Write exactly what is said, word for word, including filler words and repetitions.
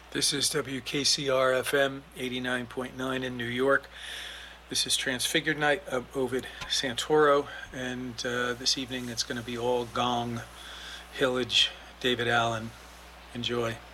This is W K C R F M eighty-nine point nine in New York. This is Transfigured Night of Ovid Santoro, and uh, this evening it's going to be all gong, Hillage, David Allen. Enjoy.